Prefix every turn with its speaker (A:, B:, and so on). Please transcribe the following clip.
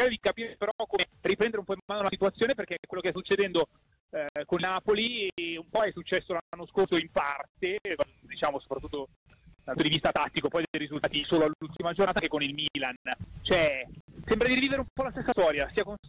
A: cercare di capire però come riprendere un po' in mano la situazione, perché quello che è succedendo con Napoli un po' è successo l'anno scorso in parte, diciamo soprattutto dal punto di vista tattico, poi dei risultati solo all'ultima giornata, che con il Milan. Cioè, sembra di rivivere un po' la stessa storia, sia con